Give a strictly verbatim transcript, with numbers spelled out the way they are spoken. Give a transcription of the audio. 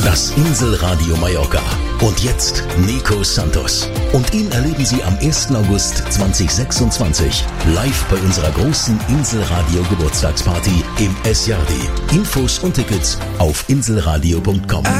Das Inselradio Mallorca. Und jetzt Nico Santos. Und ihn erleben Sie am ersten August zweitausendsechsundzwanzig live bei unserer großen Inselradio Geburtstagsparty im S J D. Infos und Tickets auf inselradio punkt com.